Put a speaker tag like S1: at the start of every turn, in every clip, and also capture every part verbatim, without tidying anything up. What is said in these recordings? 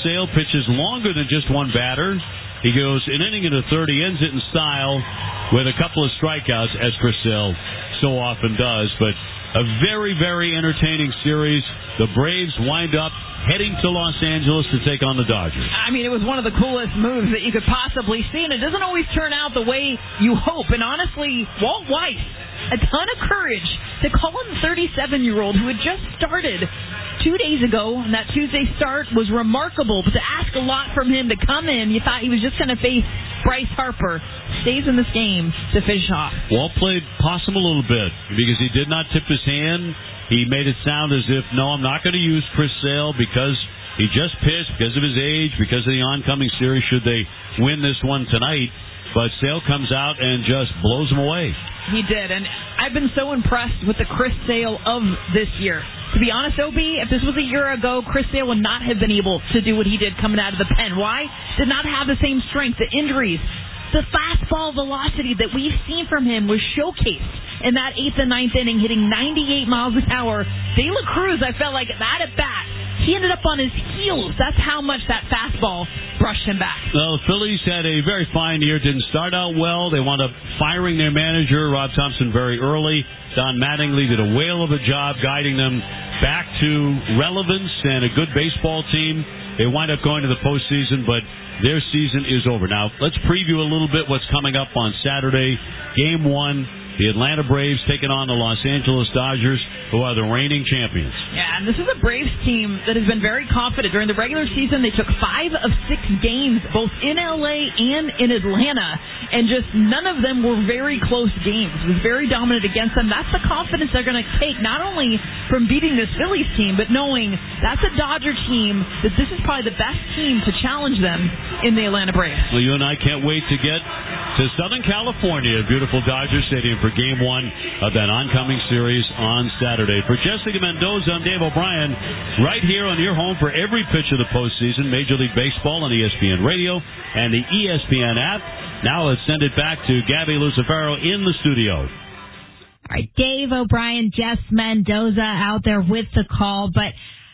S1: Sale pitches longer than just one batter. He goes an inning and a third. He ends it in style with a couple of strikeouts, as Chris Sale so often does. But a very, very entertaining series. The Braves wind up heading to Los Angeles to take on the Dodgers.
S2: I mean, it was one of the coolest moves that you could possibly see, and it doesn't always turn out the way you hope. And honestly, Walt Weiss, a ton of courage to call in the thirty-seven-year-old who had just started two days ago, and that Tuesday start was remarkable. But to ask a lot from him to come in, you thought he was just going to face Bryce Harper. Stays in this game to finish off.
S1: Walt played possum a little bit because he did not tip his hand. He made it sound as if, no, I'm not going to use Chris Sale because he just pitched, because of his age, because of the oncoming series, should they win this one tonight. But Sale comes out and just blows him away.
S2: He did, and I've been so impressed with the Chris Sale of this year. To be honest, O B, if this was a year ago, Chris Sale would not have been able to do what he did coming out of the pen. Why? Did not have the same strength, the injuries. The fastball velocity that we've seen from him was showcased in that eighth and ninth inning, hitting ninety-eight miles an hour. De La Cruz, I felt like that at bat, he ended up on his heels. That's how much that fastball brushed him back.
S1: Well, the Phillies had a very fine year. Didn't start out well. They wound up firing their manager, Rob Thompson, very early. Don Mattingly did a whale of a job guiding them back to relevance and a good baseball team. They wind up going to the postseason, but their season is over. Now, let's preview a little bit what's coming up on Saturday. Game one, the Atlanta Braves taking on the Los Angeles Dodgers, who are the reigning champions.
S2: Yeah, and this is a Braves team that has been very confident. During the regular season, they took five of six games, both in L A and in Atlanta, and just none of them were very close games. It was very dominant against them. That's the confidence they're going to take, not only from beating this Phillies team, but knowing that's a Dodger team, that this is probably the best team to challenge them in the Atlanta Braves.
S1: Well, you and I can't wait to get to Southern California, beautiful Dodger Stadium, for game one of that oncoming series on Saturday. For Jessica Mendoza, I'm Dave O'Brien, right here on your home for every pitch of the postseason, Major League Baseball on E S P N Radio and the E S P N app. Now let's send it back to Gabby Lucifero in the studio.
S3: All right, Dave O'Brien, Jess Mendoza out there with the call. But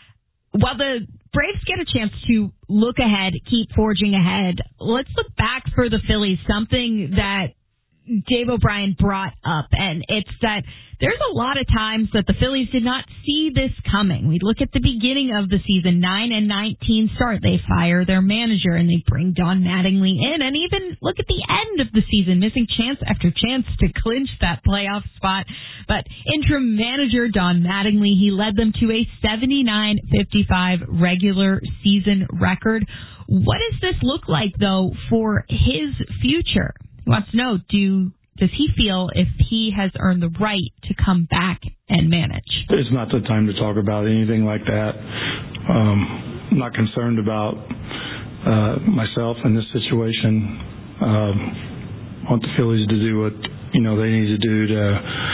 S3: while the Braves get a chance to look ahead, keep forging ahead, let's look back for the Phillies, something that Dave O'Brien brought up, and it's that there's a lot of times that the Phillies did not see this coming. We look at the beginning of the season, nine and nineteen start. They fire their manager, and they bring Don Mattingly in, and even look at the end of the season, missing chance after chance to clinch that playoff spot. But interim manager Don Mattingly, he led them to a seventy-nine fifty-five regular season record. What does this look like, though, for his future? He wants to know, do does he feel if he has earned the right to come back and manage?
S4: It's not the time to talk about anything like that. Um, I'm not concerned about uh, myself in this situation. Um, I want the Phillies to do what you know they need to do to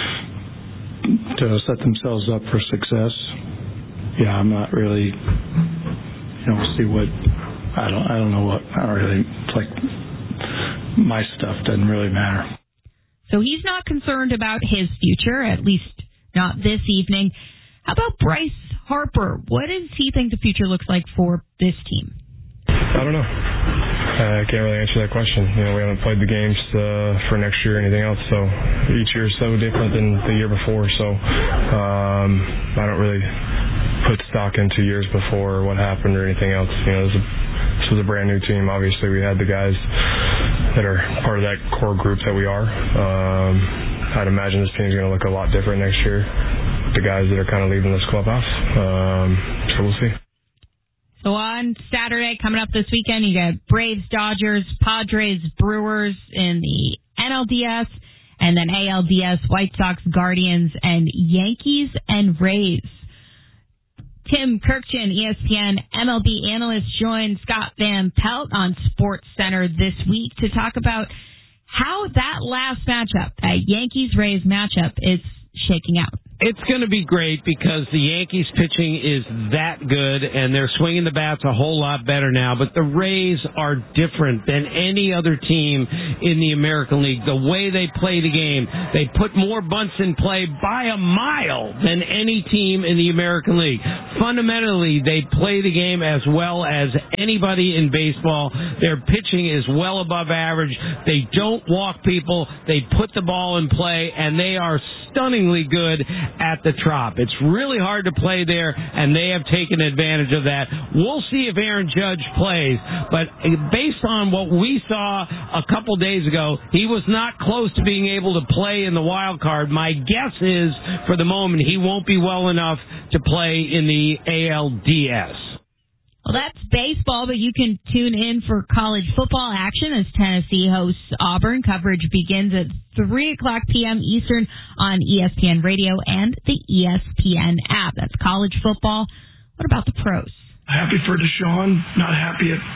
S4: to set themselves up for success. Yeah, I'm not really. You know, we'll see what. I don't. I don't know what. I don't really it's like. My stuff doesn't really matter.
S3: So he's not concerned about his future, at least not this evening. How about Bryce Harper? What does he think the future looks like for this team?
S5: I don't know. I can't really answer that question. You know, we haven't played the games uh, for next year or anything else, so each year is so different than the year before. So um, I don't really put stock into years before or what happened or anything else. You know, this, is a, this was a brand new team. Obviously, we had the guys that are part of that core group that we are. Um, I'd imagine this team's going to look a lot different next year. The guys that are kind of leaving this clubhouse. Um, so we'll see.
S3: So on Saturday, coming up this weekend, you got Braves, Dodgers, Padres, Brewers in the N L D S, and then A L D S, White Sox, Guardians, and Yankees and Rays. Tim Kirkchin, E S P N M L B analyst, joined Scott Van Pelt on SportsCenter this week to talk about how that last matchup, that Yankees-Rays matchup, is shaking out.
S6: It's going to be great because the Yankees pitching is that good, and they're swinging the bats a whole lot better now. But the Rays are different than any other team in the American League. The way they play the game, they put more bunts in play by a mile than any team in the American League. Fundamentally, they play the game as well as anybody in baseball. Their pitching is well above average. They don't walk people. They put the ball in play, and they are stunningly good at the Trop. It's really hard to play there, and they have taken advantage of that. We'll see if Aaron Judge plays, but based on what we saw a couple days ago, he was not close to being able to play in the wild card. My guess is, for the moment, he won't be well enough to play in the A L D S.
S3: Well, that's baseball, but you can tune in for college football action as Tennessee hosts Auburn. Coverage begins at three o'clock p.m. Eastern on E S P N Radio and the E S P N app. That's college football. What about the pros?
S7: Happy for Deshaun, not happy at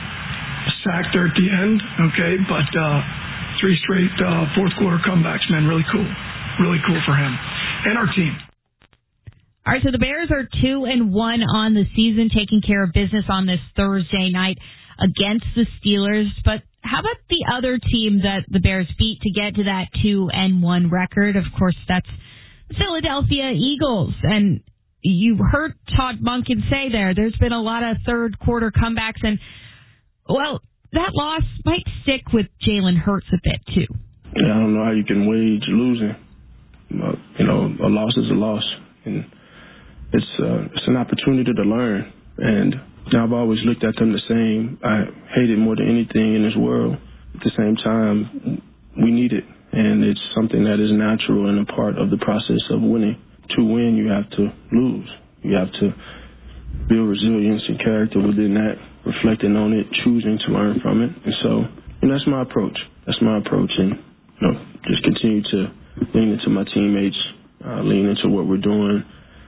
S7: sack there at the end, okay, but uh, three straight uh, fourth quarter comebacks, man, really cool. Really cool for him and our team.
S3: All right, so the Bears are two and one on the season, taking care of business on this Thursday night against the Steelers. But how about the other team that the Bears beat to get to that two and one record? Of course, that's the Philadelphia Eagles. And you heard Todd Monken say there, there's been a lot of third quarter comebacks, and well, that loss might stick with Jalen Hurts a bit too.
S5: Yeah, I don't know how you can wage losing. But, you know, a loss is a loss, and It's uh, it's an opportunity to learn, and I've always looked at them the same. I hate it more than anything in this world. At the same time, we need it, and it's something that is natural and a part of the process of winning. To win, you have to lose. You have to build resilience and character within that, reflecting on it, choosing to learn from it. And so, and that's my approach. That's my approach, and you know, just continue to lean into my teammates, uh, lean into what we're doing,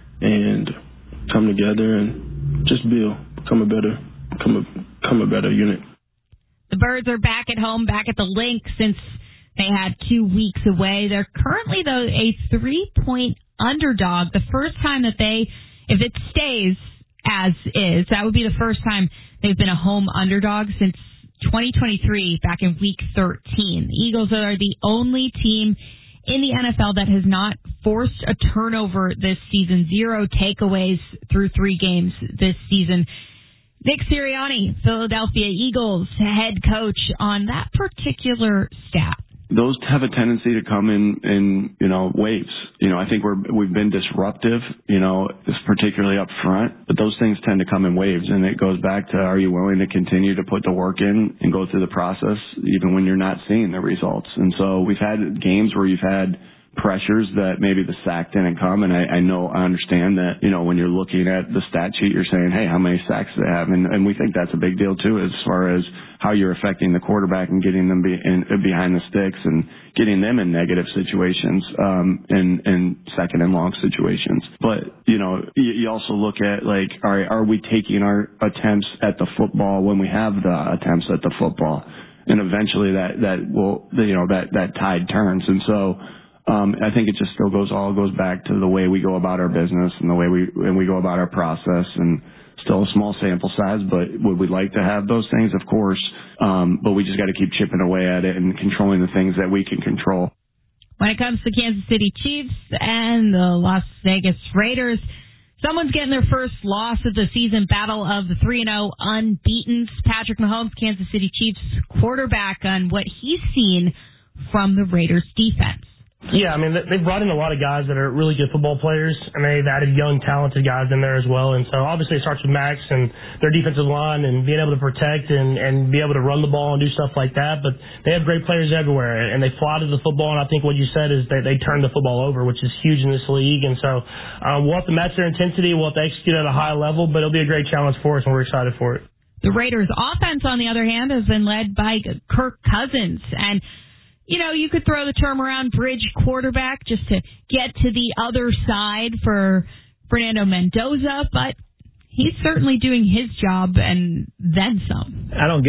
S5: and come together and just build, become a better, become a, become a better unit.
S3: The Birds are back at home, back at the Link since they had two weeks away. They're currently, though, a three-point underdog. The first time that they, if it stays as is, that would be the first time they've been a home underdog since twenty twenty-three, back in week thirteen. The Eagles are the only team in the N F L that has not forced a turnover this season. Zero takeaways through three games this season. Nick Sirianni, Philadelphia Eagles head coach, on that particular stat.
S8: Those have a tendency to come in, in, you know, waves. You know, I think we're, we've been disruptive, you know, particularly up front, but those things tend to come in waves. And it goes back to, are you willing to continue to put the work in and go through the process even when you're not seeing the results? And so we've had games where you've had pressures that maybe the sack didn't come. And I, I know, I understand that, you know, when you're looking at the stat sheet, you're saying, hey, how many sacks do they have? And, and we think that's a big deal too, as far as how you're affecting the quarterback and getting them be in, behind the sticks and getting them in negative situations, um, and, and second and long situations. But, you know, you, you also look at, like, all right, are we taking our attempts at the football when we have the attempts at the football? And eventually that, that will, you know, that, that tide turns. And so, Um, I think it just still goes, all goes back to the way we go about our business and the way we, and we go about our process, and still a small sample size, but would we like to have those things? Of course. Um, but we just got to keep chipping away at it and controlling the things that we can control.
S3: When it comes to Kansas City Chiefs and the Las Vegas Raiders, someone's getting their first loss of the season, battle of the three and oh unbeaten. Patrick Mahomes, Kansas City Chiefs quarterback, on what he's seen from the Raiders defense.
S9: Yeah, I mean, they've brought in a lot of guys that are really good football players, and they've added young, talented guys in there as well. And so obviously it starts with Max and their defensive line and being able to protect and, and be able to run the ball and do stuff like that. But they have great players everywhere, and they fly to the football. And I think what you said is they, they turn the football over, which is huge in this league. And so um, we'll have to match their intensity. We'll have to execute at a high level, but it'll be a great challenge for us, and we're excited for it.
S3: The Raiders' offense, on the other hand, has been led by Kirk Cousins. And you know, you could throw the term around bridge quarterback just to get to the other side for Fernando Mendoza, but he's certainly doing his job and then some.
S10: I don't get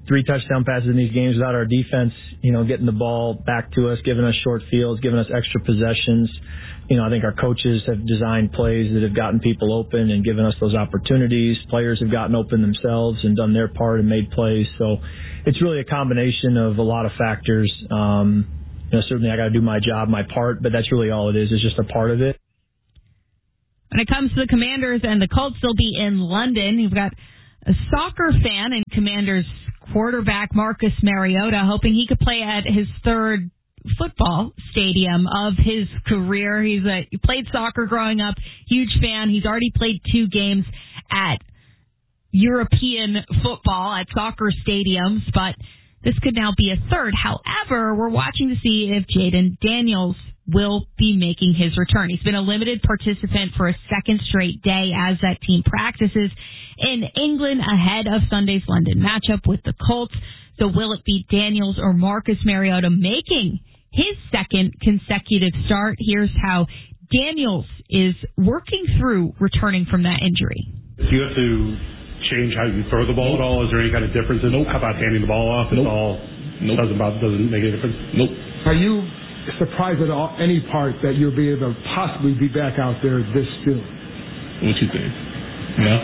S10: three touchdown passes in these games without our defense, you know, getting the ball back to us, giving us short fields, giving us extra possessions. You know, I think our coaches have designed plays that have gotten people open and given us those opportunities. Players have gotten open themselves and done their part and made plays. So it's really a combination of a lot of factors. Um, you know, certainly I got to do my job, my part, but that's really all it is. It's just a part of it.
S3: When it comes to the Commanders and the Colts, they'll be in London. You've got a soccer fan and Commanders quarterback Marcus Mariota hoping he could play at his third football stadium of his career. He's a, he played soccer growing up, huge fan. He's already played two games at European football at soccer stadiums, but this could now be a third. However, we're watching to see if Jaden Daniels will be making his return. He's been a limited participant for a second straight day as that team practices in England ahead of Sunday's London matchup with the Colts. So will it be Daniels or Marcus Mariota making his second consecutive start? Here's how Daniels is working through returning from that injury.
S11: Do you have to change how you throw the ball at all? Is there any kind of difference? Nope. How about handing the ball off? It's nope. all nope. doesn't doesn't make a difference. Nope.
S12: Are you surprised at all, any part that you'll be able to possibly be back out there this soon?
S11: What you think? No.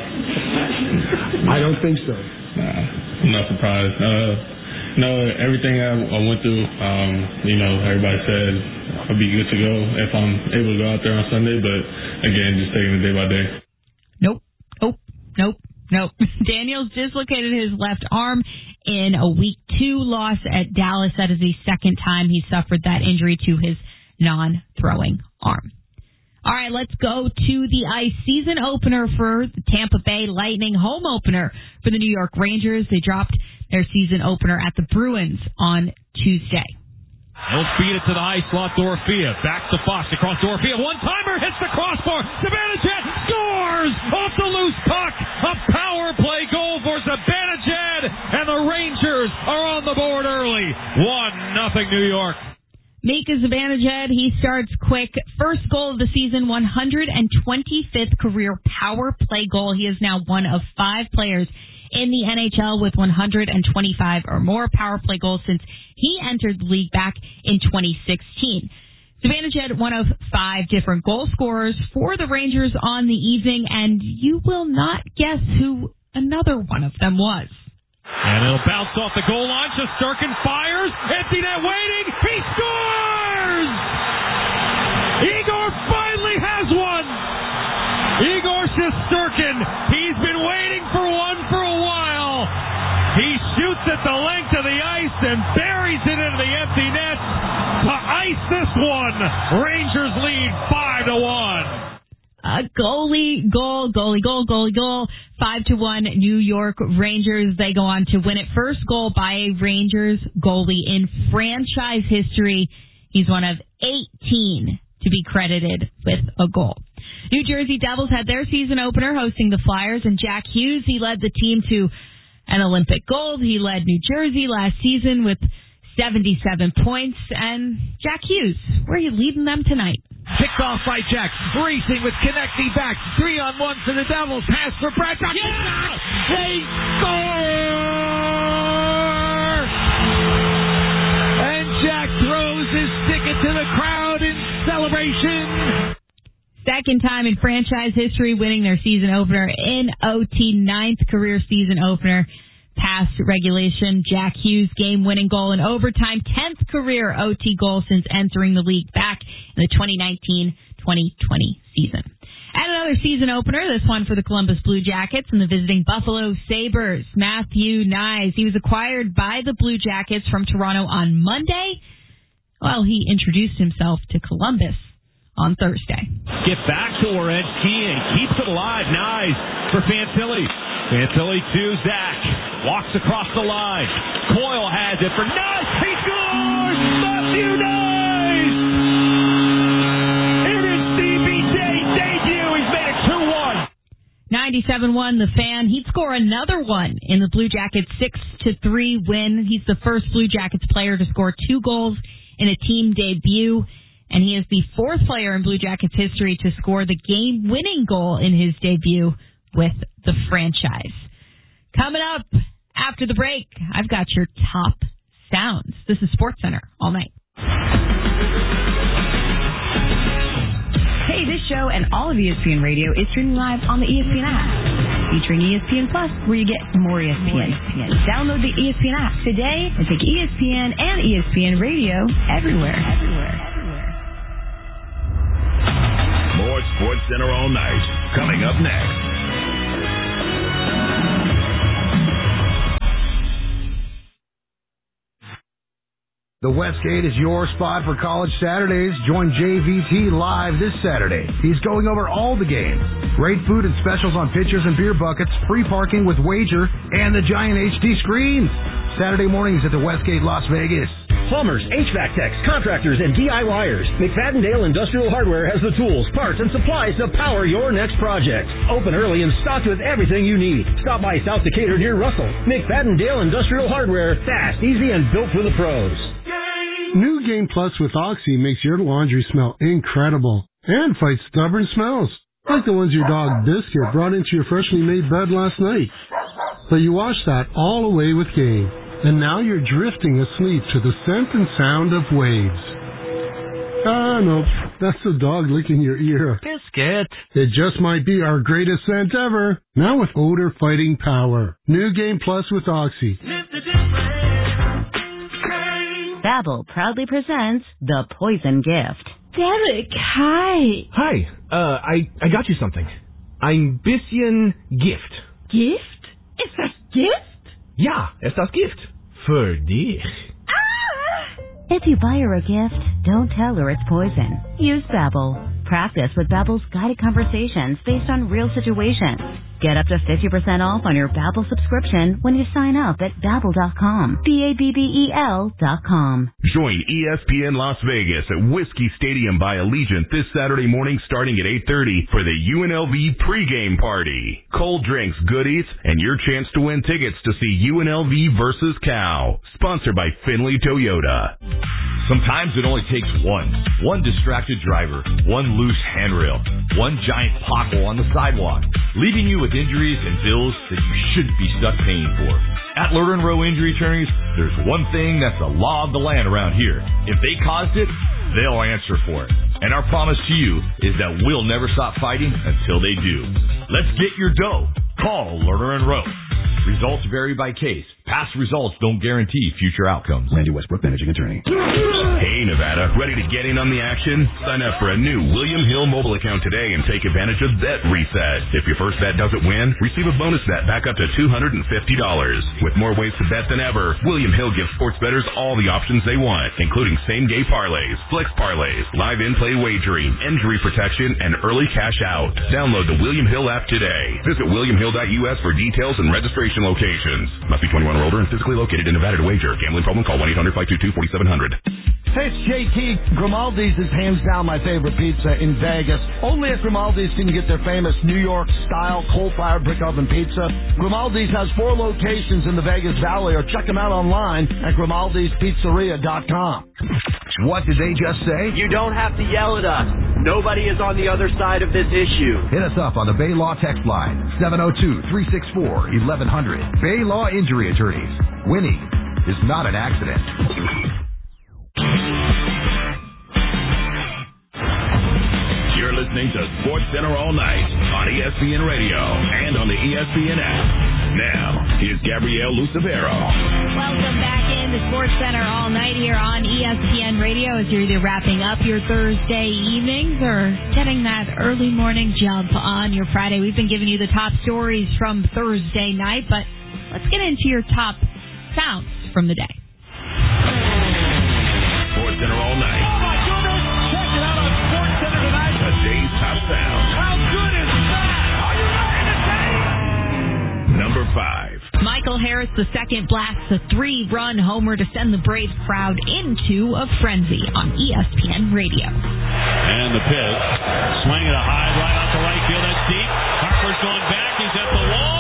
S12: I don't think so.
S11: Nah, I'm not surprised. Uh, no, everything I, I went through, um, you know, everybody said I'll be good to go if I'm able to go out there on Sunday. But again, just taking it day by day.
S3: Nope. Nope. Nope. Nope. Daniels dislocated his left arm in a week two loss at Dallas. That is the second time he suffered that injury to his non-throwing arm. All right, let's go to the ice season opener for the Tampa Bay Lightning, home opener for the New York Rangers. They dropped their season opener at the Bruins on Tuesday.
S1: He'll feed it to the ice slot, Dorofia. Back to Fox across Dorofia. One-timer hits the crossbar. Zibanejad scores off the loose puck. A power play goal for Zibanejad, and the Rangers are on the board early. one nothing New York.
S3: Mika Zibanejad, he starts quick. First goal of the season, one hundred twenty-fifth career power play goal. He is now one of five players in the N H L with one hundred twenty-five or more power play goals since he entered the league back in twenty sixteen. Zibanejad, one of five different goal scorers for the Rangers on the evening, and you will not guess who another one of them was.
S1: And it'll bounce off the goal line. Shesterkin fires. Empty net waiting. He scores! Igor finally has one! Igor Shesterkin. He's been waiting for one for a while. He shoots at the length of the ice and buries it into the empty net to ice this one. Rangers lead five to one.
S3: A goalie goal, goalie goal, goalie goal, five to one New York Rangers. They go on to win it. First goal by a Rangers goalie in franchise history. He's one of eighteen to be credited with a goal. New Jersey Devils had their season opener hosting the Flyers, and Jack Hughes, he led the team to an Olympic gold. He led New Jersey last season with seventy-seven points. And Jack Hughes, where are you leading them tonight?
S13: Picked off by Jack, racing with Konecny back, three on one for the Devils, pass for Brad. Yeah! They score! And Jack throws his stick into the crowd in celebration.
S3: Second time in franchise history winning their season opener in O T, ninth career season opener. Past regulation, Jack Hughes game-winning goal in overtime, tenth career O T goal since entering the league back in the twenty nineteen twenty twenty season. And another season opener, this one for the Columbus Blue Jackets and the visiting Buffalo Sabres. Matthew Knies, he was acquired by the Blue Jackets from Toronto on Monday. Well, he introduced himself to Columbus on Thursday.
S1: Get back to Werenski and keeps it alive. Nice for Fantilli. Fantilli to Zach. Walks across the line. Coyle has it for Nice. He scores! Matthew Nice! In his C B J debut, he's made it two one.
S3: ninety-seven one, the fan. He'd score another one in the Blue Jackets' six to three win. He's the first Blue Jackets player to score two goals in a team debut. And he is the fourth player in Blue Jackets history to score the game-winning goal in his debut with the franchise. Coming up After the break, I've got your top sounds. This is SportsCenter all night.
S14: Hey, this show and all of E S P N Radio is streaming live on the E S P N app, featuring E S P N Plus, where you get more E S P N. Download the E S P N app today and take E S P N and E S P N Radio everywhere. Everywhere. Everywhere.
S15: More SportsCenter all night. Coming up next.
S16: The Westgate is your spot for College Saturdays. Join J V T live this Saturday. He's going over all the games. Great food and specials on pitchers and beer buckets, free parking with wager, and the giant H D screens. Saturday mornings at the Westgate Las Vegas.
S17: Plumbers, H V A C techs, contractors, and DIYers. McFadden-Dale Industrial Hardware has the tools, parts, and supplies to power your next project. Open early and stocked with everything you need. Stop by South Decatur near Russell. McFadden-Dale Industrial Hardware. Fast, easy, and built for the pros.
S18: New Game Plus with Oxy makes your laundry smell incredible and fights stubborn smells, like the ones your dog Biscuit brought into your freshly made bed last night. But you washed that all away with Game, and now you're drifting asleep to the scent and sound of waves. Ah, no, that's the dog licking your ear.
S19: Biscuit.
S18: It just might be our greatest scent ever, now with odor-fighting power. New Game Plus with Oxy.
S20: Babbel proudly presents The Poison Gift.
S21: Derek, hi.
S19: Hi. Uh, I, I got you something. Ein bisschen Gift.
S21: Gift? Ist das Gift?
S19: Ja, es das Gift. Für dich.
S21: Ah!
S20: If you buy her a gift, don't tell her it's poison. Use Babbel. Practice with Babbel's guided conversations based on real situations. Get up to fifty percent off on your Babbel subscription when you sign up at Babbel dot com. B A B B E L dot com.
S15: Join E S P N Las Vegas at Whiskey Stadium by Allegiant this Saturday morning starting at eight thirty for the U N L V pregame party. Cold drinks, goodies, and your chance to win tickets to see U N L V versus Cal. Sponsored by Finley Toyota.
S22: Sometimes it only takes one. One distracted driver, one loose handrail, one giant pothole on the sidewalk, leaving you with injuries and bills that you shouldn't be stuck paying for. At Lerner and Rowe Injury Attorneys, there's one thing that's the law of the land around here. If they caused it, they'll answer for it. And our promise to you is that we'll never stop fighting until they do. Let's get your dough. Call Lerner and Rowe. Results vary by case. Past results don't guarantee future outcomes.
S23: Randy Westbrook, managing attorney.
S15: Hey, Nevada, ready to get in on the action? Sign up for a new William Hill mobile account today and take advantage of Bet Reset. If your first bet doesn't win, receive a bonus bet back up to two hundred fifty dollars. With more ways to bet than ever, William Hill gives sports bettors all the options they want, including same-game parlays, flex parlays, live in-play wagering, injury protection, and early cash out. Download the William Hill app today. Visit william hill dot U S for details and registration locations. Must be twenty-one or older and physically located in Nevada to wager. Gambling problem? Call one eight hundred five two two four seven zero zero.
S24: Hey, it's J T. Grimaldi's is hands down my favorite pizza in Vegas. Only at Grimaldi's can you get their famous New York-style coal-fired brick oven pizza. Grimaldi's has four locations in the Vegas Valley, or check them out online at grimaldis pizzeria dot com.
S16: What did they just say?
S25: You don't have to yell at us. Nobody is on the other side of this issue.
S16: Hit us up on the Bay Law text line, seven oh two, three six four, eleven hundred. Bay Law Injury Attorneys. Winning is not an accident.
S15: You're listening to SportsCenter all night on E S P N Radio and on the E S P N app. Now, here's Gabrielle Lucevero.
S3: Welcome back in the SportsCenter all night here on E S P N Radio as you're either wrapping up your Thursday evenings or getting that early morning jump on your Friday. We've been giving you the top stories from Thursday night, but let's get into your top sounds from the day.
S15: SportsCenter all night.
S13: Oh, my goodness. Check it out on SportsCenter tonight.
S15: Today's top sound.
S13: How good is that? Are you ready to say?
S15: Number five.
S3: Michael Harris the second blasts a three-run homer to send the Braves crowd into a frenzy on E S P N Radio.
S1: And the pitch. Swing at a high right out to right field. That's deep. Harper's going back. He's at the wall.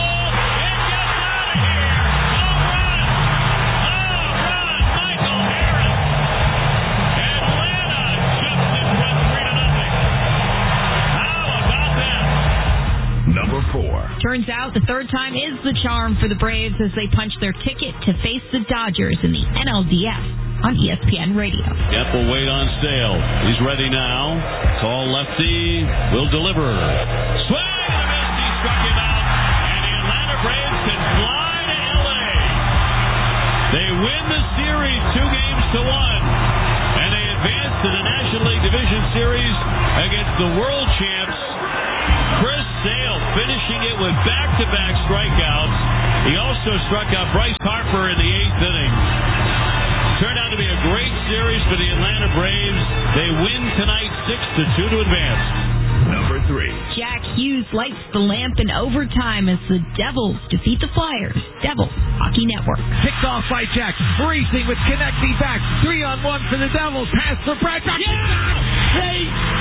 S15: Number four.
S3: Turns out the third time is the charm for the Braves as they punch their ticket to face the Dodgers in the N L D S on E S P N Radio.
S1: Yep, we'll wait on Sale. He's ready now. Tall lefty will deliver. Swing and a miss. He struck him out. And the Atlanta Braves can fly to L A. They win the series two games to one. And they advance to the National League Division Series against the world champs. Chris Sale finishing it with back-to-back strikeouts. He also struck out Bryce Harper in the eighth inning. Turned out to be a great series for the Atlanta Braves. They win tonight six to two to advance.
S15: Number three.
S3: Jack Hughes lights the lamp in overtime as the Devils defeat the Flyers. Devils Hockey Network.
S13: Picked off by Jack. Racing with Konechny back. Three on one for the Devils. Pass for Brad. Yeah! They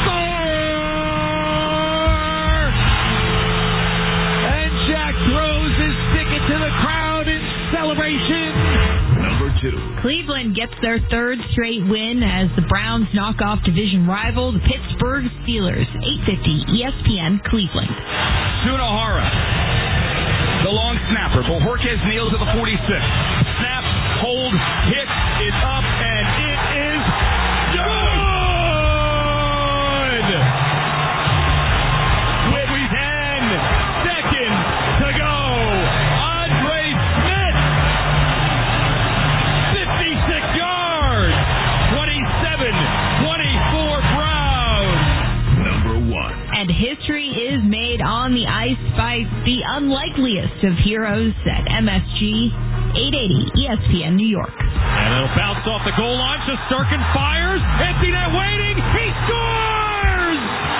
S13: score! And Jack throws his ticket to the crowd in celebration.
S15: Number two.
S3: Cleveland gets their third straight win as the Browns knock off division rival, the Pittsburgh Steelers. eight fifty E S P N Cleveland.
S2: Sunahara. The long snapper. Bojorquez kneels at the forty-six. Snap, hold, hit, it's up, and it is good! With ten seconds to go. Andre Smith. fifty-six yards. twenty-seven twenty-four Browns.
S15: Number one.
S3: And history is made on the ice by the unlikeliest of heroes at M S G. eight eighty E S P N New York.
S1: And it'll bounce off the goal line. Shesterkin fires. Empty net waiting. He scores!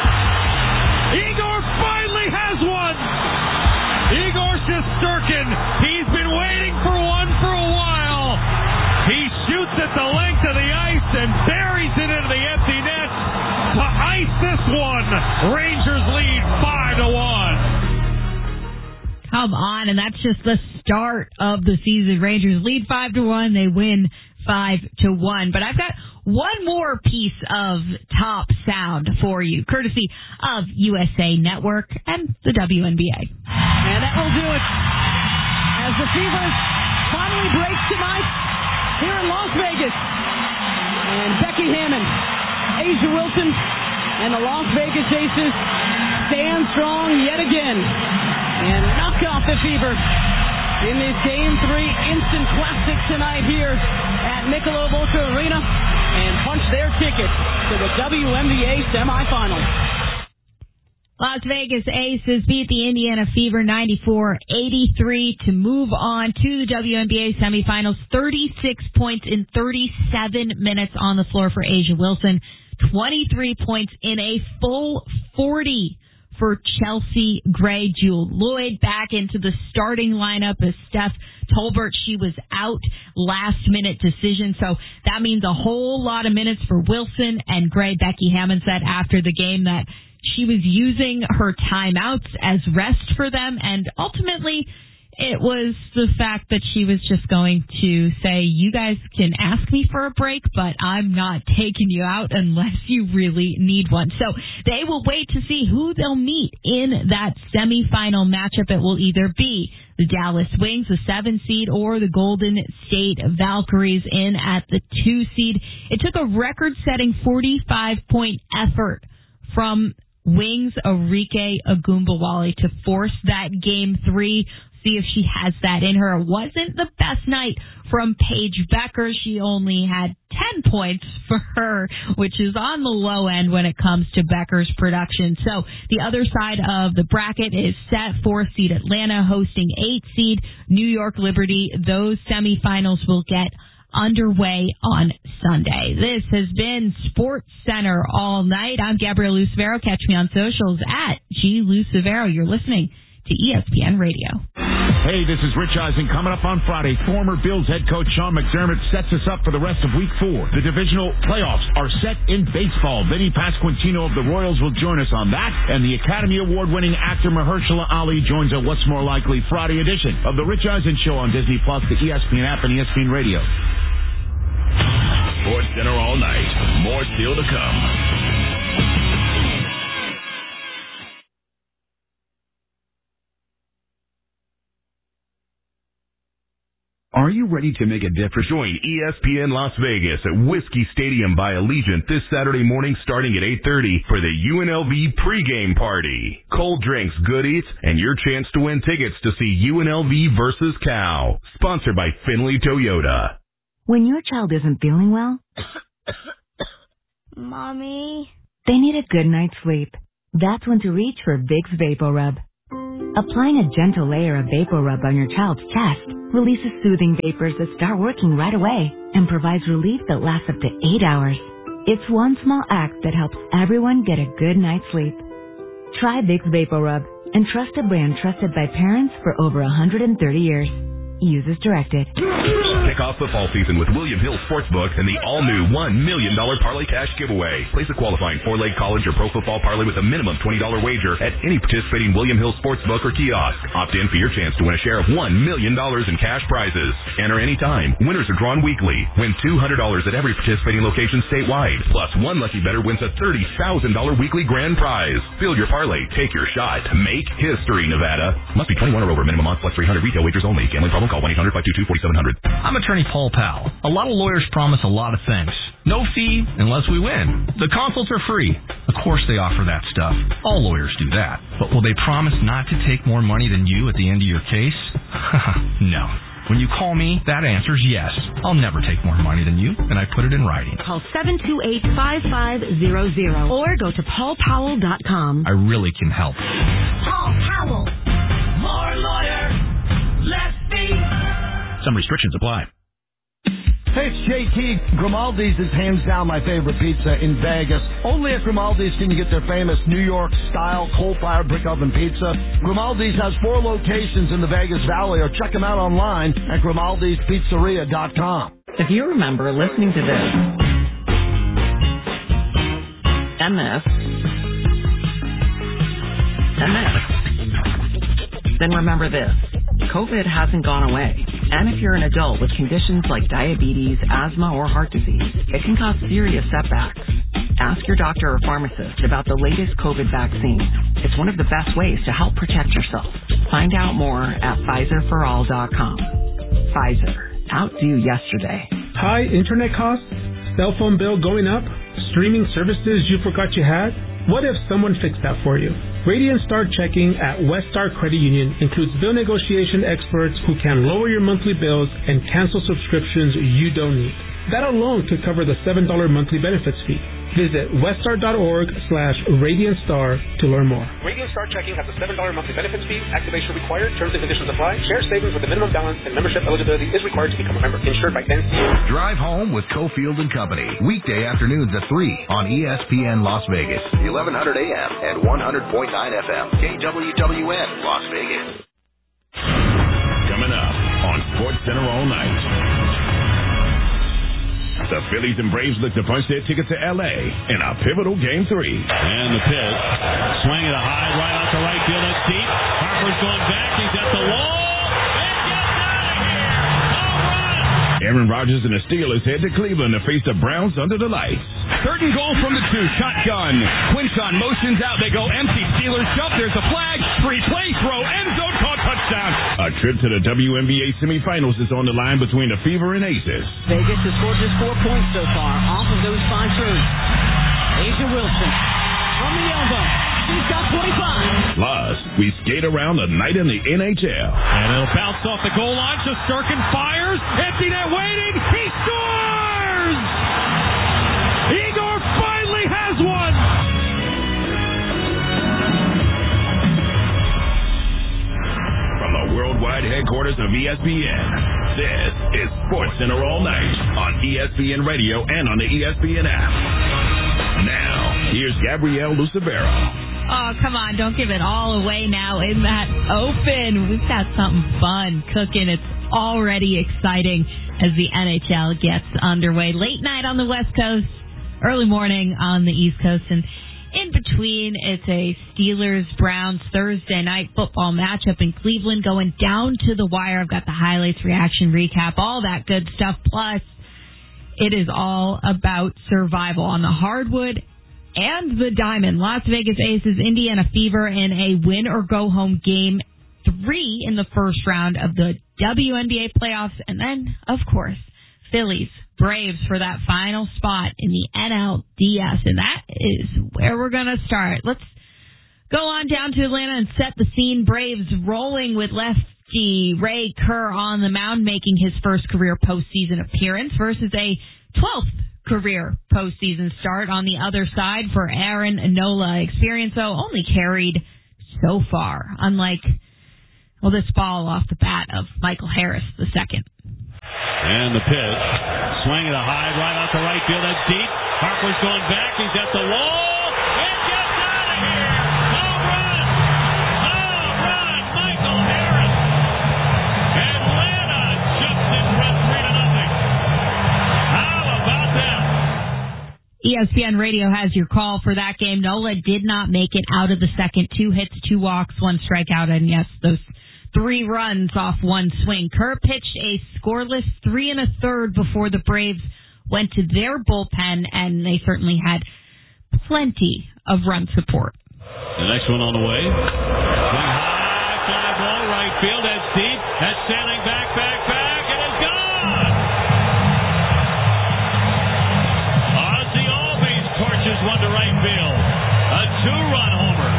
S1: Igor finally has one. Igor Shesterkin. He's been waiting for one for a while. He shoots at the length of the ice and buries it into the empty net to ice this one. Rangers lead five to one.
S3: Come on, and that's just the start of the season. Rangers lead five to one. They win five to one. But I've got one more piece of top sound for you, courtesy of U S A Network and the W N B A.
S4: And that will do it as the Fever finally breaks tonight here in Las Vegas. And Becky Hammon, A'ja Wilson, and the Las Vegas Aces stand strong yet again and knock off the Fever in this Game three instant classic tonight here at Michelob Ultra Arena and punch their ticket to the W N B A semifinals.
S3: Las Vegas Aces beat the Indiana Fever ninety-four eighty-three to move on to the W N B A semifinals. thirty-six points in thirty-seven minutes on the floor for A'ja Wilson. twenty-three points in a full forty for Chelsea Gray. Jewel Lloyd back into the starting lineup as Steph Tolbert. She was out, last minute decision. So that means a whole lot of minutes for Wilson and Gray. Becky Hammon said after the game that she was using her timeouts as rest for them, and ultimately it was the fact that she was just going to say, you guys can ask me for a break, but I'm not taking you out unless you really need one. So they will wait to see who they'll meet in that semifinal matchup. It will either be the Dallas Wings, the seven seed, or the Golden State Valkyries in at the two seed. It took a record-setting forty-five point effort from Wings Arike Ogunbowale to force that game three. See if she has that in her. It wasn't the best night from Paige Becker. She only had ten points for her, which is on the low end when it comes to Becker's production. So the other side of the bracket is set. Fourth seed Atlanta hosting eight seed New York Liberty. Those semifinals will get underway on Sunday. This has been Sports Center all night. I'm Gabrielle Lucevero. Catch me on socials at G Lucevero. You're listening to E S P N Radio.
S6: Hey, this is Rich Eisen. Coming up on Friday, former Bills head coach Sean McDermott sets us up for the rest of week four. The divisional playoffs are set in baseball. Vinny Pasquantino of the Royals will join us on that, and the Academy Award-winning actor Mahershala Ali joins a What's More Likely Friday edition of the Rich Eisen Show on Disney Plus, the E S P N app, and E S P N Radio.
S15: Sports Center all night. More still to come. Are you ready to make a difference? Join E S P N Las Vegas at Whiskey Stadium by Allegiant this Saturday morning starting at eight thirty for the U N L V pregame party. Cold drinks, good eats, and your chance to win tickets to see U N L V versus Cal. Sponsored by Finley Toyota.
S20: When your child isn't feeling well,
S21: Mommy?
S20: they need a good night's sleep. That's when to reach for Vicks VapoRub. Applying a gentle layer of VapoRub on your child's chest releases soothing vapors that start working right away and provides relief that lasts up to eight hours. It's one small act that helps everyone get a good night's sleep. Try Vicks VapoRub and trust a brand trusted by parents for over one hundred thirty years. Use as directed.
S15: Kick off football season with William Hill Sportsbook and the all-new one million dollars Parlay Cash giveaway. Place a qualifying four-leg college or pro football parlay with a minimum twenty dollars wager at any participating William Hill Sportsbook or kiosk. Opt in for your chance to win a share of one million dollars in cash prizes. Enter anytime. Winners are drawn weekly. Win two hundred dollars at every participating location statewide. Plus, one lucky bettor wins a thirty thousand dollars weekly grand prize. Build your parlay. Take your shot. Make history, Nevada. Must be twenty-one or over. Minimum odds plus three hundred. Retail wagers only. Gambling problem? Call one eight hundred five two two four seven zero zero.
S5: I'm attorney Paul Powell. A lot of lawyers promise a lot of things. No fee unless we win. The consults are free. Of course they offer that stuff. All lawyers do that. But will they promise not to take more money than you at the end of your case? No. When you call me, that answer's yes. I'll never take more money than you, and I put it in writing.
S7: Call seven two eight, five five zero zero or go to paul powell dot com.
S5: I really can help.
S7: Paul Powell.
S13: More lawyer, less fee.
S5: Some restrictions apply.
S24: Hey, it's J T. Grimaldi's is hands down my favorite pizza in Vegas. Only at Grimaldi's can you get their famous New York-style coal-fired brick oven pizza. Grimaldi's has four locations in the Vegas Valley, or check them out online at grimaldis pizzeria dot com.
S8: If you remember listening to this and this and this, then remember this. COVID hasn't gone away. And if you're an adult with conditions like diabetes, asthma, or heart disease, it can cause serious setbacks. Ask your doctor or pharmacist about the latest COVID vaccine. It's one of the best ways to help protect yourself. Find out more at Pfizer for all dot com. Pfizer. Outdo yesterday.
S9: High internet costs? Cell phone bill going up? Streaming services you forgot you had? What if someone fixed that for you? Radiant Star Checking at Westar Credit Union includes bill negotiation experts who can lower your monthly bills and cancel subscriptions you don't need. That alone could cover the seven dollars monthly benefits fee. Visit westar.org slash Radiant Star to learn more.
S23: Radiant Star Checking has a seven dollars monthly benefits fee. Activation required. Terms and conditions apply. Share savings with a minimum balance and membership eligibility is required to become a member. Insured by N C U A.
S26: Drive home with Cofield and Company. Weekday afternoons at three on E S P N Las Vegas.
S27: eleven hundred A M and one hundred point nine F M. K W W N Las Vegas.
S6: Coming up on Sports Center all night. The Phillies and Braves look to punch their ticket to L A in a pivotal Game three.
S1: And the pitch. Swing at a high, right out to right field. That's deep. Harper's going back. He's at the wall. It gets out of here. All right.
S6: Aaron Rodgers and the Steelers head to Cleveland to face the Browns under the lights.
S2: Third and goal from the two. Shotgun. Quinton motions out. They go empty. Steelers jump. There's a flag. Free play throw. End zone caught. Touchdown.
S6: A trip to the W N B A semifinals is on the line between the Fever and Aces.
S4: Vegas has scored just four points so far off of those five throws. Asia Wilson from the elbow. She's got twenty-five.
S6: Plus, we skate around the night in the N H L.
S1: And it'll bounce off the goal line. Shesterkin fires. Empty net waiting. He scores! Igor finally has one!
S6: From the worldwide headquarters of E S P N, this is Sports Center all night on E S P N Radio and on the E S P N app. Now, here's Gabrielle Lucevero.
S3: Oh, come on. Don't give it all away now in that open. We've got something fun cooking. It's already exciting as the N H L gets underway. Late night on the West Coast, early morning on the East Coast, and in between, it's a Steelers-Browns Thursday night football matchup in Cleveland going down to the wire. I've got the highlights, reaction, recap, all that good stuff. Plus, it is all about survival on the hardwood and the diamond. Las Vegas Aces, Indiana Fever in a win-or-go-home game three in the first round of the W N B A playoffs. And then, of course, Phillies, Braves for that final spot in the N L D S. And that is where we're going to start. Let's go on down to Atlanta and set the scene. Braves rolling with lefty Ray Kerr on the mound, making his first career postseason appearance versus a twelfth career postseason start on the other side for Aaron Nola. Experience, though, only carried so far, unlike, well, this ball off the bat of Michael Harris the second.
S1: And the pitch, swing at a high, right out to right field, that's deep. Harper's going back, he's at the wall. It gets out of here! Home run! Home run! Michael Harris! Atlanta jumps in front three to nothing. How about that?
S3: E S P N Radio has your call for that game. Nola did not make it out of the second. Two hits, two walks, one strikeout, and yes, those three runs off one swing. Kerr pitched a scoreless three and a third before the Braves went to their bullpen, and they certainly had plenty of run support.
S1: The next one on the way. Swing high, fly ball, right field. That's deep. That's sailing back, back, back, and it's gone. Ozzie Albies torches one to right field. A two-run homer.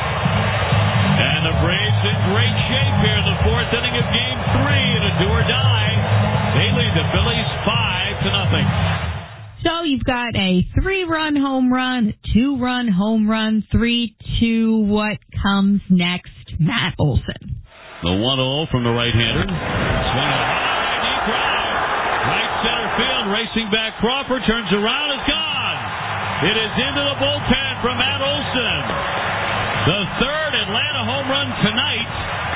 S1: And the Braves in great shape here in the fourth inning of Game Three in a do or die. They lead the Phillies five to nothing.
S3: So you've got a three-run home run, a two-run home run, three two. What comes next? Matt Olson.
S1: The one oh from the right-hander. Swing a high, deep drive. Right center field, racing back. Crawford turns around, is gone. It is into the bullpen from Matt Olson. The third Atlanta home run tonight.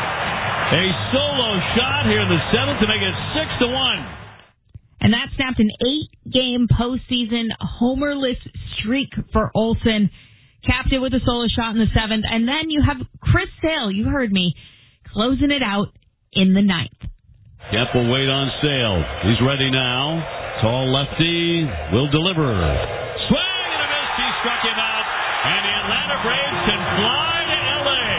S1: A solo shot here in the seventh to make it six to one.
S3: And that snapped an eight-game postseason homerless streak for Olson. Capped it with a solo shot in the seventh. And then you have Chris Sale, you heard me, closing it out in the ninth.
S1: Yep, we'll wait on Sale. He's ready now. Tall lefty will deliver. Swing and a miss. He struck him out. And the Atlanta Braves can fly to L A.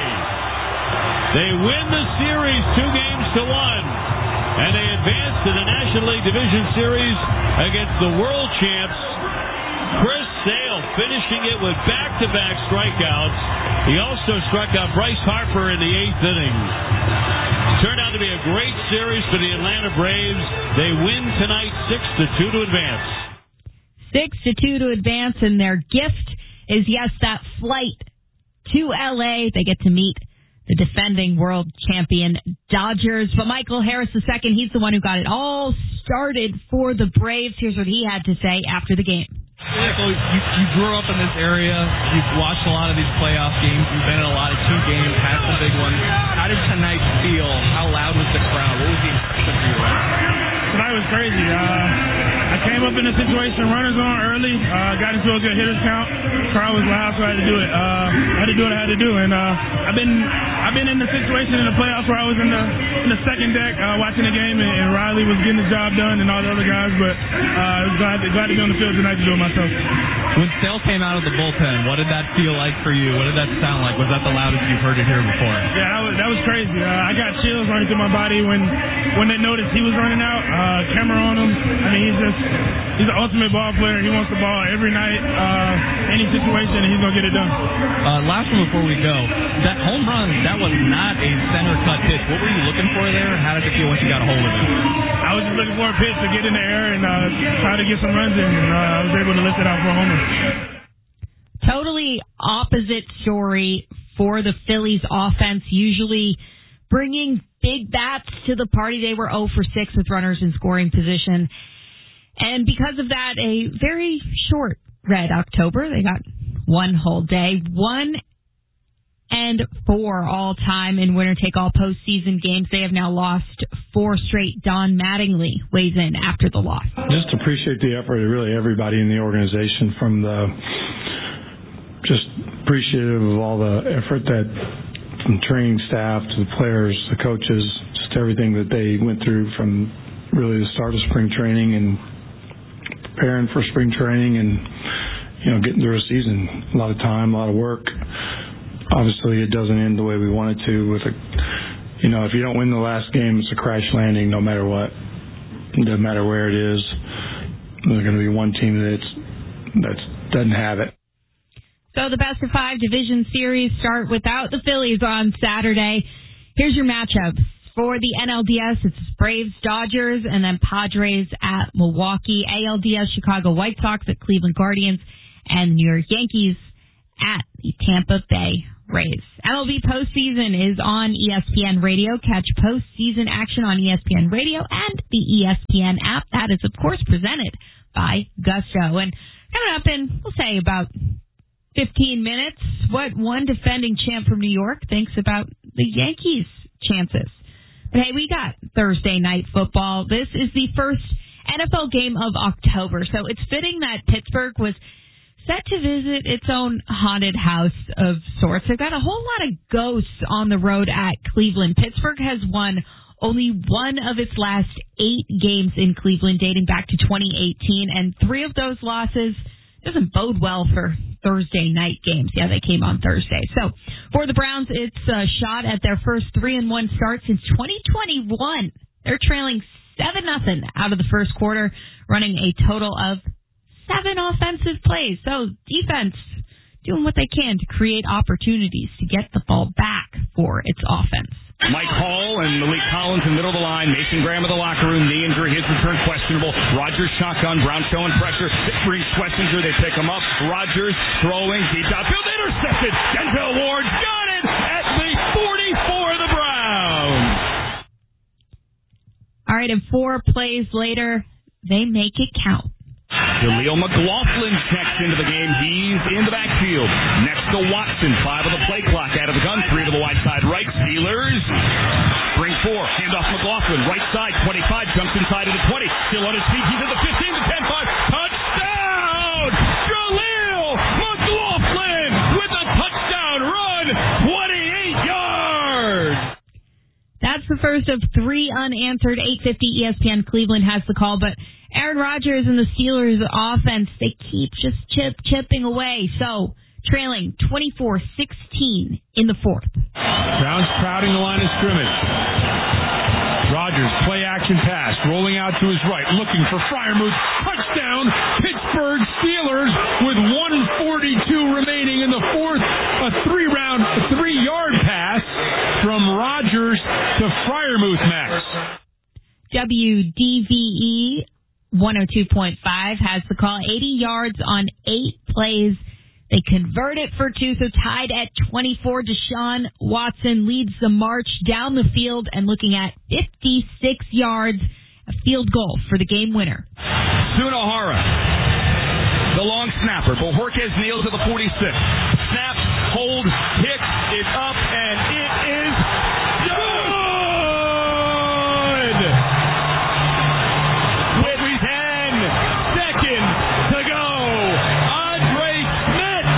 S1: They win the series two games to one. And they advance to the National League Division Series against the world champs. Chris Sale finishing it with back-to-back strikeouts. He also struck out Bryce Harper in the eighth inning. Turned out to be a great series for the Atlanta Braves. They win tonight six to two to advance.
S3: six to two to advance, and their gift is, yes, that flight to L A. They get to meet the defending world champion Dodgers. But Michael Harris the second, he's the one who got it all started for the Braves. Here's what he had to say after the game.
S10: Michael, you, you grew up in this area. You've watched a lot of these playoff games. You've been in a lot of team games, had some big ones. How did tonight feel? How loud was the crowd? What was the impression for you?
S11: Tonight was crazy. Uh, I came up in a situation, runners on early, uh, got into a good hitters count. Crowd was loud, so I had to do it. Uh, I had to do what I had to do, and uh, I've been I've been in the situation in the playoffs where I was in the in the second deck uh, watching the game, and, and Riley was getting the job done, and all the other guys. But uh, I was glad to, glad to be on the field tonight to do it myself.
S10: When Sale came out of the bullpen, what did that feel like for you? What did that sound like? Was that the loudest you've heard it here before?
S11: Yeah, that was that was crazy. Uh, I got chills running through my body when when they noticed he was running out. Uh, camera on him. I mean, he's just he's an ultimate ball player. He wants the ball every night, uh, any situation, and he's gonna get it done.
S10: Uh, last one before we go, that home run, that was not a center cut pitch. What were you looking for there? How did it feel once you got a hold of it?
S11: I was just looking for a pitch to get in the air and uh, try to get some runs in, and uh, I was able to lift it out for a homer.
S3: Totally opposite story for the Phillies offense, usually bringing big bats to the party. They were oh for six with runners in scoring position. And because of that, a very short red October. They got one whole day. One and four all-time in winner-take-all postseason games. They have now lost four straight. Don Mattingly weighs in after the loss.
S12: Just appreciate the effort of really everybody in the organization, from the just appreciative of all the effort that from training staff to the players, the coaches, just everything that they went through from really the start of spring training and preparing for spring training and, you know, getting through a season. A lot of time, a lot of work. Obviously, it doesn't end the way we want it to with a you know, if you don't win the last game, it's a crash landing no matter what. It doesn't matter where it is. There's going to be one team that's that doesn't have it.
S3: So the best of five division series start without the Phillies on Saturday. Here's your matchups. For the N L D S, it's Braves, Dodgers, and then Padres at Milwaukee. A L D S, Chicago White Sox at Cleveland Guardians, and New York Yankees at the Tampa Bay Rays. M L B postseason is on E S P N Radio. Catch postseason action on E S P N Radio and the E S P N app. That is, of course, presented by Gusto. And coming up in, we'll say, about fifteen minutes, what one defending champ from New York thinks about the Yankees' chances. But hey, we got Thursday night football. This is the first N F L game of October, so it's fitting that Pittsburgh was set to visit its own haunted house of sorts. They've got a whole lot of ghosts on the road at Cleveland. Pittsburgh has won only one of its last eight games in Cleveland, dating back to twenty eighteen, and three of those losses doesn't bode well for Thursday night games. Yeah, they came on Thursday. So for the Browns, it's a shot at their first three and one start since twenty twenty-one. They're trailing seven nothing out of the first quarter, running a total of seven offensive plays. So defense doing what they can to create opportunities to get the ball back for its offense.
S2: Mike Hall and Malik Collins in the middle of the line. Mason Graham in the locker room. Knee injury. His return questionable. Rogers shotgun. Brown showing pressure. Brings Schlesinger. They pick him up. Rogers throwing deep downfield. Intercepted. Denzel Ward got it at the forty-four of the Browns.
S3: All right, and four plays later, they make it count.
S2: Jaleel McLaughlin checks into the game. He's in the backfield. Next to Watson. Five of the play clock out of the gun. Three to the wide side right. Steelers bring four. Hand off McLaughlin. Right side. twenty-five. Jumps inside of the twenty. Still on his feet. He's at the fifteen. The ten five. Touchdown! Jaleel McLaughlin with a touchdown run. twenty-eight yards.
S3: That's the first of three unanswered. eight fifty E S P N Cleveland has the call, but Aaron Rodgers and the Steelers offense, they keep just chip chipping away. So, trailing twenty-four sixteen in the fourth.
S14: Browns crowding the line of scrimmage. Rodgers, play action pass, rolling out to his right, looking for Freiermuth. Touchdown, Pittsburgh Steelers with one forty-two remaining in the fourth. A three-round, three-yard pass from Rodgers to Freiermuth, Max.
S3: W D V E one oh two point five has the call. eighty yards on eight plays. They convert it for two, so tied at twenty-four. Deshaun Watson leads the march down the field and looking at fifty-six yards, a field goal for the game winner.
S2: Sunahara, the long snapper. Bojorquez kneels at the forty-six. Snap, hold, hits, it's up, and it is good! With ten seconds to go, Andre Smith,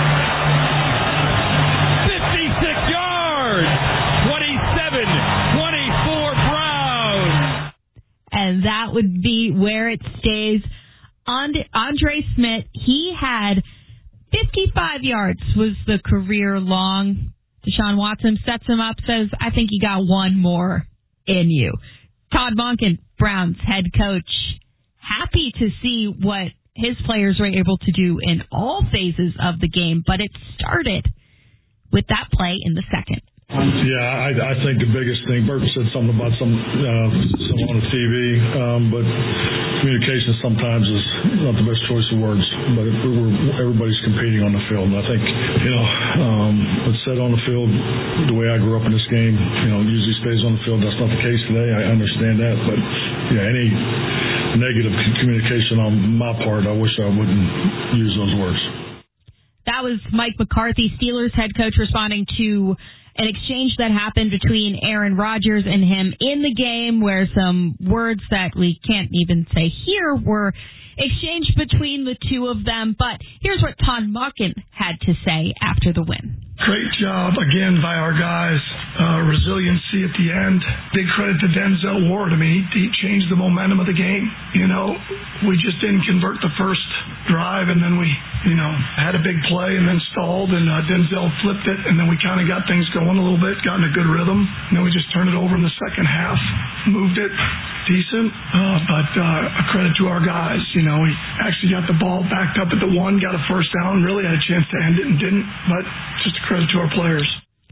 S2: fifty-six yards, twenty-seven twenty-four Browns.
S3: And that would be where it stays. Andre Smith, he had fifty-five yards was the career long. Deshaun Watson sets him up, says, I think you got one more in you. Todd Monken, Browns head coach, happy to see what his players were able to do in all phases of the game, but it started with that play in the second.
S12: Yeah, I, I think the biggest thing, Burton said something about some, uh, some on the T V, um, but communication sometimes is not the best choice of words, but it, we're, everybody's competing on the field. And I think, you know, um, what's said on the field, the way I grew up in this game, you know, usually stays on the field. That's not the case today. I understand that, but yeah, any negative communication on my part, I wish I wouldn't use those words.
S3: That was Mike McCarthy, Steelers head coach, responding to an exchange that happened between Aaron Rodgers and him in the game, where some words that we can't even say here were exchanged between the two of them. But here's what Todd Monken had to say after the win.
S16: Great job again by our guys. Uh, resiliency at the end. Big credit to Denzel Ward. I mean, he, he changed the momentum of the game. You know, we just didn't convert the first drive, and then we you know, had a big play and then stalled, and uh, Denzel flipped it, and then we kind of got things going a little bit, got in a good rhythm, and then we just turned it over in the second half, moved it decent, uh, but uh, a credit to our guys. You know, we actually got the ball backed up at the one, got a first down, really had a chance to end it and didn't, but just a credit to our players.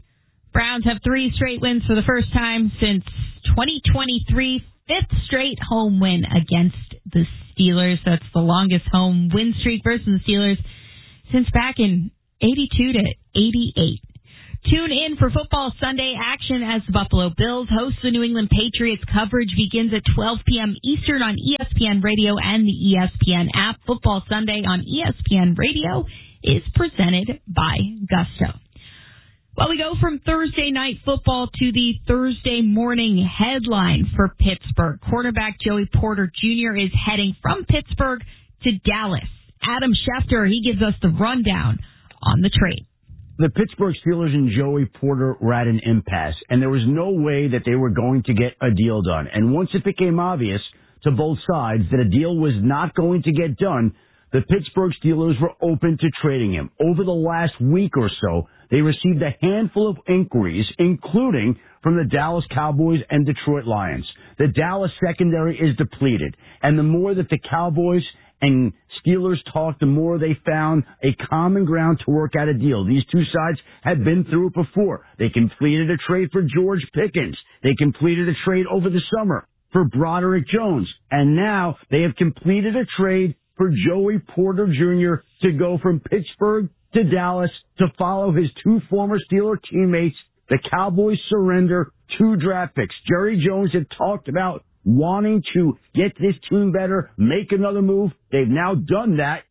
S3: Browns have three straight wins for the first time since twenty twenty-three, fifth straight home win against the Steelers. That's the longest home win streak versus the Steelers since back in eighty-two to eighty-eight. Tune in for Football Sunday action as the Buffalo Bills host the New England Patriots. Coverage begins at twelve p.m. Eastern on E S P N Radio and the E S P N app. Football Sunday on E S P N Radio is presented by Gusto. Well, we go from Thursday night football to the Thursday morning headline for Pittsburgh. Quarterback Joey Porter Junior is heading from Pittsburgh to Dallas. Adam Schefter, he gives us the rundown on the trade.
S17: The Pittsburgh Steelers and Joey Porter were at an impasse, and there was no way that they were going to get a deal done. And once it became obvious to both sides that a deal was not going to get done, the Pittsburgh Steelers were open to trading him. Over the last week or so, they received a handful of inquiries, including from the Dallas Cowboys and Detroit Lions. The Dallas secondary is depleted, and the more that the Cowboys and Steelers talked, the more they found a common ground to work out a deal. These two sides had been through it before. They completed a trade for George Pickens. They completed a trade over the summer for Broderick Jones. And now they have completed a trade for Joey Porter Junior to go from Pittsburgh to Dallas to follow his two former Steeler teammates. The Cowboys surrender two draft picks. Jerry Jones had talked about wanting to get this team better, make another move. They've now done that.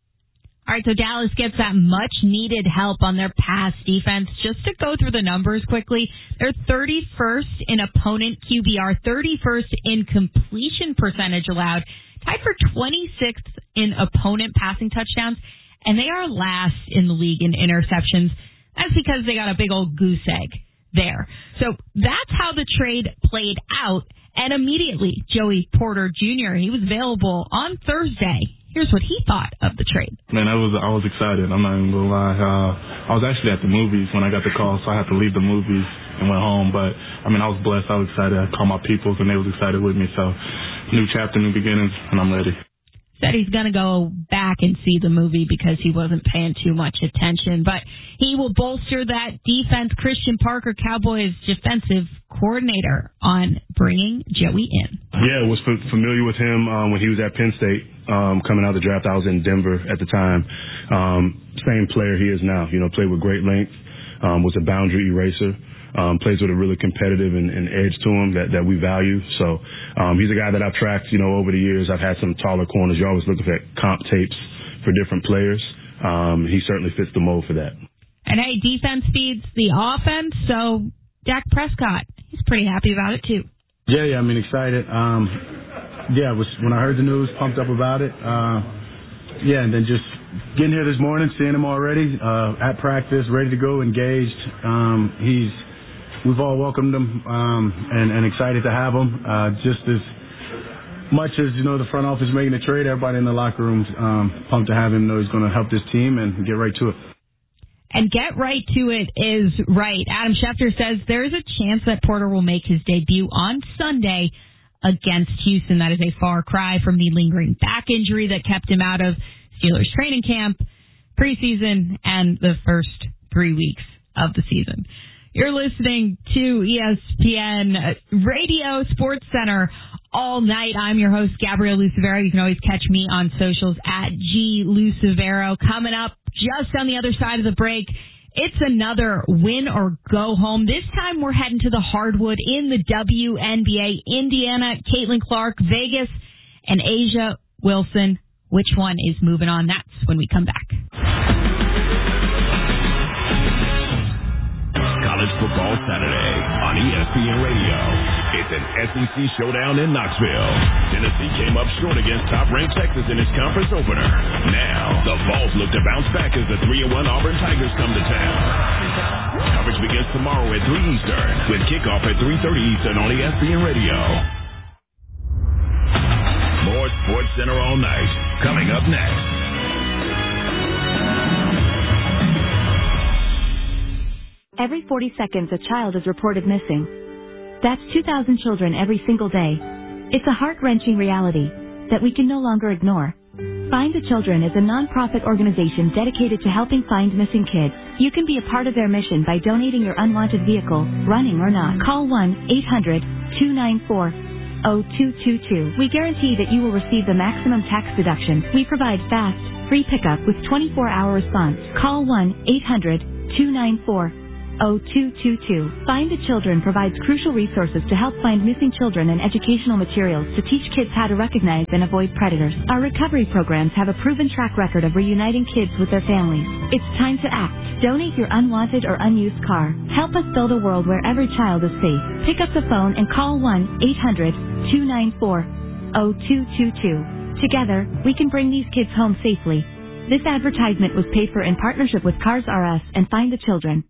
S3: All right, so Dallas gets that much-needed help on their pass defense. Just to go through the numbers quickly, they're thirty-first in opponent Q B R, thirty-first in completion percentage allowed, tied for twenty-sixth in opponent passing touchdowns, and they are last in the league in interceptions. That's because they got a big old goose egg there. So that's how the trade played out. And immediately, Joey Porter Junior, he was available on Thursday. Here's what he thought of the trade.
S18: Man, I was I was excited. I'm not even going to lie. Uh, I was actually at the movies when I got the call, so I had to leave the movies and went home. But, I mean, I was blessed. I was excited. I called my peoples, and they was excited with me. So, new chapter, new beginnings, and I'm ready.
S3: Said he's going to go back and see the movie because he wasn't paying too much attention. But he will bolster that defense. Christian Parker, Cowboys defensive coordinator, on bringing Joey in.
S19: Yeah, was f- familiar with him um, when he was at Penn State um, coming out of the draft. I was in Denver at the time. Um, same player he is now. You know, played with great length, um, was a boundary eraser. Um, plays with a really competitive and, and edge to him that, that we value. So um, he's a guy that I've tracked, you know, over the years. I've had some taller corners. You're always looking at comp tapes for different players. Um, he certainly fits the mold for that.
S3: And, hey, defense feeds the offense, so Dak Prescott, he's pretty happy about it, too.
S20: Yeah, yeah, I mean, excited. Um, yeah, was when I heard the news, pumped up about it. Uh, yeah, and then just getting here this morning, seeing him already uh, at practice, ready to go, engaged. Um, he's We've all welcomed him um, and, and excited to have him. Uh, just as much as, you know, the front office making the trade, everybody in the locker room um, pumped to have him, know he's going to help this team and get right to it.
S3: And get right to it is right. Adam Schefter says there is a chance that Porter will make his debut on Sunday against Houston. That is a far cry from the lingering back injury that kept him out of Steelers training camp, preseason, and the first three weeks of the season. You're listening to E S P N Radio Sports Center all night. I'm your host, Gabrielle Lucevero. You can always catch me on socials at G Lucevero. Coming up just on the other side of the break, it's another win or go home. This time we're heading to the hardwood in the W N B A. Indiana, Caitlin Clark, Vegas, and Asia Wilson. Which one is moving on? That's when we come back.
S15: College Football Saturday on E S P N Radio. It's an S E C showdown in Knoxville. Tennessee came up short against top-ranked Texas in its conference opener. Now, the Vols look to bounce back as the three and one Auburn Tigers come to town. Coverage begins tomorrow at three Eastern, with kickoff at three thirty Eastern on E S P N Radio. More Sports Center all night. Coming up next.
S5: Every forty seconds, a child is reported missing. That's two thousand children every single day. It's a heart-wrenching reality that we can no longer ignore. Find the Children is a non-profit organization dedicated to helping find missing kids. You can be a part of their mission by donating your unwanted vehicle, running or not. Call one eight hundred two nine four oh two two two. We guarantee that you will receive the maximum tax deduction. We provide fast, free pickup with twenty-four hour response. Call one eight hundred two nine four oh two two two. Find the Children provides crucial resources to help find missing children and educational materials to teach kids how to recognize and avoid predators. Our recovery programs have a proven track record of reuniting kids with their families. It's time to act. Donate your unwanted or unused car. Help us build a world where every child is safe. Pick up the phone and call one eight hundred two nine four oh two two two. Together, we can bring these kids home safely. This advertisement was paid for in partnership with Cars R Us and Find the Children.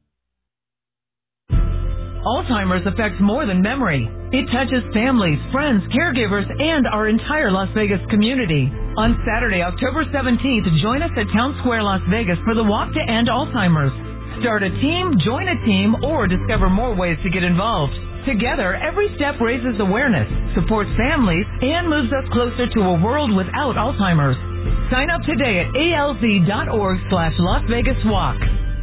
S7: Alzheimer's affects more than memory. It touches families, friends, caregivers, and our entire Las Vegas community. On Saturday, October seventeenth, join us at Town Square, Las Vegas for the Walk to End Alzheimer's. Start a team, join a team, or discover more ways to get involved. Together, every step raises awareness, supports families, and moves us closer to a world without Alzheimer's. Sign up today at alz.org slash Las Vegas Walk.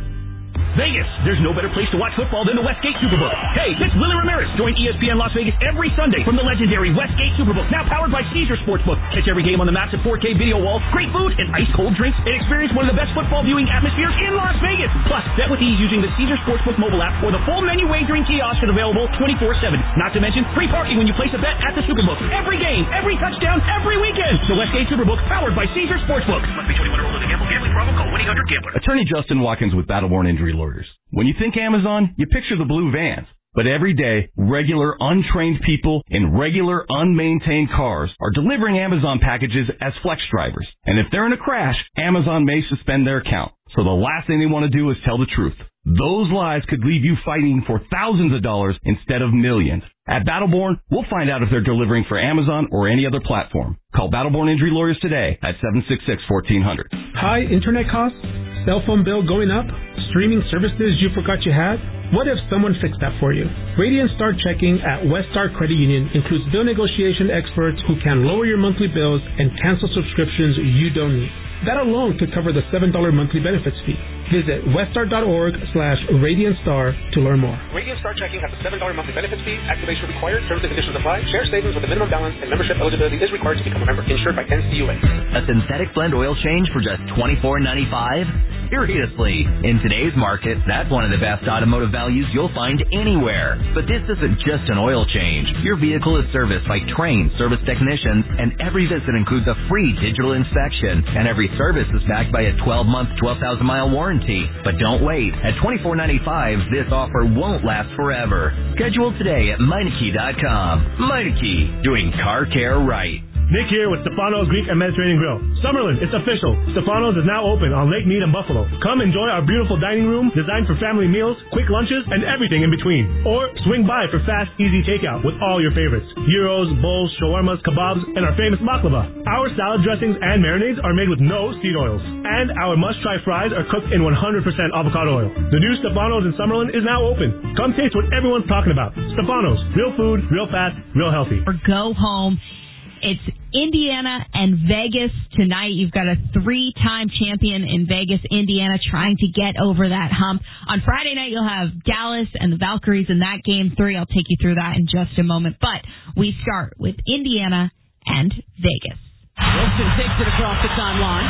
S2: Vegas, there's no better place to watch football than the Westgate Superbook. Hey, it's Willie Ramirez. Join E S P N Las Vegas every Sunday from the legendary Westgate Superbook, now powered by Caesar Sportsbook. Catch every game on the massive four K video wall, great food, and ice-cold drinks, and experience one of the best football viewing atmospheres in Las Vegas. Plus, bet with ease using the Caesar Sportsbook mobile app or the full menu wagering kiosk is available twenty-four seven. Not to mention free parking when you place a bet at the Superbook. Every game, every touchdown, every weekend. The Westgate Superbook, powered by Caesar Sportsbook. Must be twenty-one or older to gamble. Gambling problem? Call one eight hundred gambler.
S13: Attorney Justin Watkins with Battleborn Injury Lawyers. When you think Amazon, you picture the blue vans. But every day, regular untrained people in regular unmaintained cars are delivering Amazon packages as flex drivers. And if they're in a crash, Amazon may suspend their account. So the last thing they want to do is tell the truth. Those lies could leave you fighting for thousands of dollars instead of millions. At Battleborn, we'll find out if they're delivering for Amazon or any other platform. Call Battleborn Injury Lawyers today at seven six six, one four zero zero.
S9: High internet costs? Cell phone bill going up? Streaming services you forgot you had? What if someone fixed that for you? Radiant Star Checking at Westar Credit Union includes bill negotiation experts who can lower your monthly bills and cancel subscriptions you don't need. That alone could cover the seven dollars monthly benefits fee. Visit westar.org slash Radiant Star to learn more.
S23: Radiant Star Checking has a seven dollars monthly benefits fee. Activation required. Terms and conditions apply. Share savings with a minimum balance and membership eligibility is required to become a member. Insured by N C U A.
S21: A synthetic blend oil change for just twenty-four ninety-five? Seriously, in today's market, that's one of the best automotive values you'll find anywhere. But this isn't just an oil change. Your vehicle is serviced by trained service technicians, and every visit includes a free digital inspection, and every service is backed by a twelve month, twelve thousand mile warranty. But don't wait. At twenty-four ninety-five, this offer won't last forever. Schedule today at Meineke dot com. Meineke, doing car care right.
S22: Nick here with Stefano's Greek and Mediterranean Grill. Summerlin, it's official. Stefano's is now open on Lake Mead and Buffalo. Come enjoy our beautiful dining room designed for family meals, quick lunches, and everything in between. Or swing by for fast, easy takeout with all your favorites. Gyros, bowls, shawarmas, kebabs, and our famous baklava. Our salad dressings and marinades are made with no seed oils. And our must-try fries are cooked in one hundred percent avocado oil. The new Stefano's in Summerlin is now open. Come taste what everyone's talking about. Stefano's. Real food, real fast, real healthy.
S3: Or go home. It's Indiana and Vegas tonight. You've got a three-time champion in Vegas, Indiana, trying to get over that hump. On Friday night, you'll have Dallas and the Valkyries in that game three. I'll take you through that in just a moment. But we start with Indiana and Vegas.
S4: Wilson takes it across the timeline.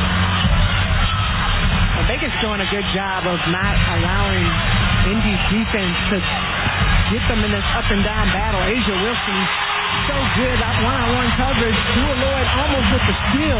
S4: Well, Vegas doing a good job of not allowing Indy's defense to get them in this up and down battle. Asia Wilson, so good, that one-on-one coverage. Dua Lloyd almost with the steal.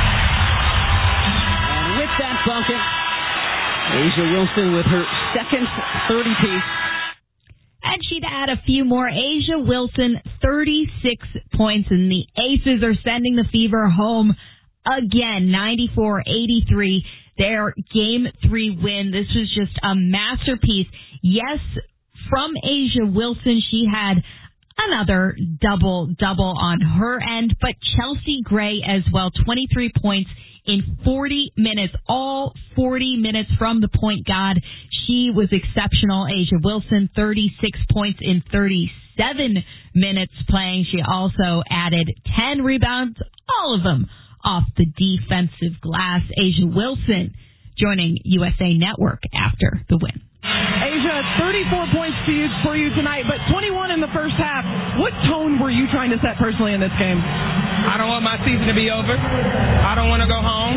S4: And with that bucket, Asia Wilson with her second thirty-piece.
S3: And she'd add a few more. Asia Wilson, thirty-six points, and the Aces are sending the Fever home again, ninety-four eighty-three. Their game three win. This was just a masterpiece. Yes, from Asia Wilson, she had another double-double on her end, but Chelsea Gray as well, twenty-three points in forty minutes, all forty minutes from the point guard. She was exceptional. A'ja Wilson, thirty-six points in thirty-seven minutes playing. She also added ten rebounds, all of them off the defensive glass. A'ja Wilson joining U S A Network after the win.
S4: A'ja, thirty-four points to you, for you tonight, but twenty-one in the first half. What tone were you trying to set personally in this game?
S1: I don't want my season to be over. I don't want to go home.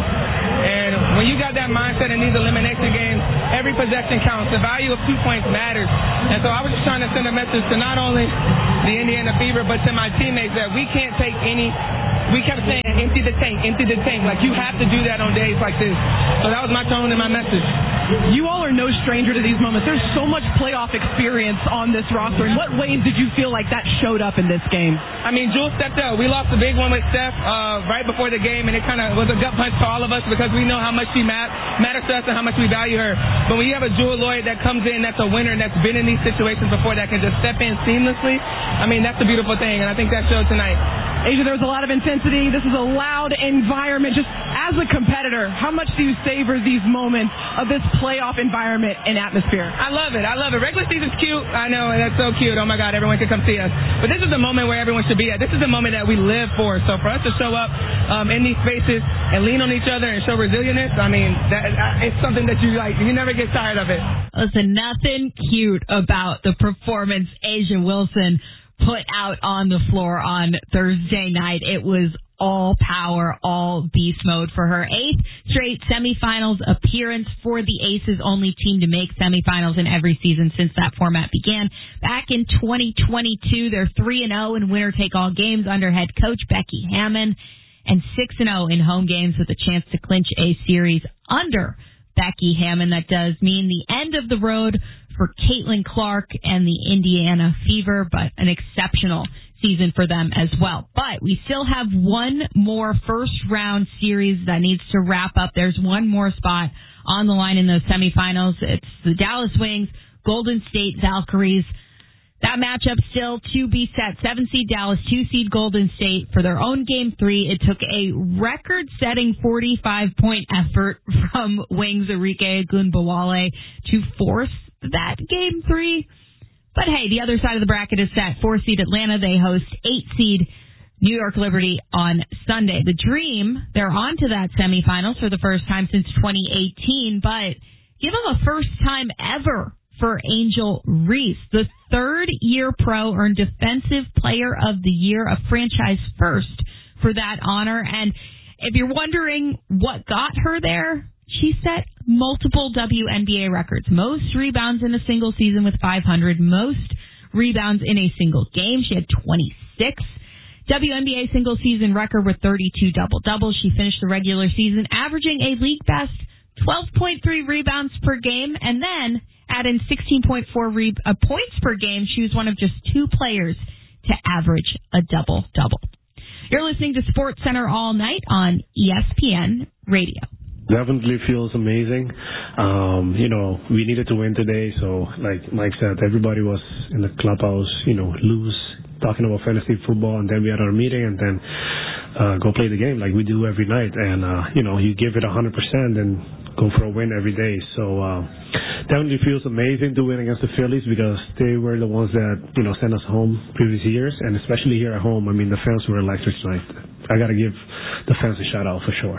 S1: And when you got that mindset in these elimination games, every possession counts. The value of two points matters. And so I was just trying to send a message to not only the Indiana Fever, but to my teammates that we can't take any. We kept saying, empty the tank, empty the tank. Like, you have to do that on days like this. So that was my tone and my message.
S4: You all are no stranger to these moments. There's so much playoff experience on this roster. In what ways did you feel like that showed up in this game?
S1: I mean, Jewel stepped up. We lost a big one with Steph uh, right before the game, and it kind of was a gut punch for all of us because we know how much she mat- matters to us and how much we value her. But when you have a Jewel Lloyd that comes in, that's a winner, and that's been in these situations before, that can just step in seamlessly, I mean, that's a beautiful thing, and I think that showed tonight.
S4: A'ja, there was a lot of intensity. This is a loud environment. Just as a competitor, how much do you savor these moments of this playoff environment and atmosphere?
S1: I love it. I love it. Regular season's cute. I know, that's so cute. Oh, my God, everyone can come see us. But this is the moment where everyone should be at. This is the moment that we live for. So for us to show up um, in these spaces and lean on each other and show resilience, I mean, that, it's something that you like. You never get tired of it.
S3: Listen, nothing cute about the performance A'ja Wilson put out on the floor on Thursday night. It was all power, all beast mode for her. Eighth straight semifinals appearance for the Aces, only team to make semifinals in every season since that format began. Back in twenty twenty-two, they're three and oh in winner-take-all games under head coach Becky Hammon, and six and oh in home games with a chance to clinch a series under Becky Hammon. That does mean the end of the road for Caitlin Clark and the Indiana Fever, but an exceptional season for them as well. But we still have one more first round series that needs to wrap up. There's one more spot on the line in those semifinals. It's the Dallas Wings, Golden State Valkyries. That matchup still to be set. Seven seed Dallas, two seed Golden State for their own game three. It took a record-setting forty-five point effort from Wings Arike Ogunbowale to force that game three. But hey, the other side of the bracket is set. Four seed Atlanta, they host eight seed New York Liberty on Sunday. The Dream, they're on to that semifinals for the first time since twenty eighteen, but give them a first time ever for Angel Reese. The third year pro earned Defensive Player of the Year, a franchise first for that honor. And if you're wondering what got her there, she set multiple W N B A records. Most rebounds in a single season with five hundred. Most rebounds in a single game. She had twenty-six. W N B A single season record with thirty-two double-doubles. She finished the regular season averaging a league best twelve point three rebounds per game, and then add in sixteen point four re- uh, points per game. She was one of just two players to average a double-double. You're listening to Sports Center all night on E S P N Radio.
S6: Definitely feels amazing. Um, you know, we needed to win today, so like Mike said, everybody was in the clubhouse, you know, loose, talking about fantasy football, and then we had our meeting, and then uh, go play the game like we do every night. And, uh, you know, you give it one hundred percent and go for a win every day. So uh, definitely feels amazing to win against the Phillies because they were the ones that, you know, sent us home previous years, and especially here at home. I mean, the fans were electric tonight. I got to give the fans a shout out for sure.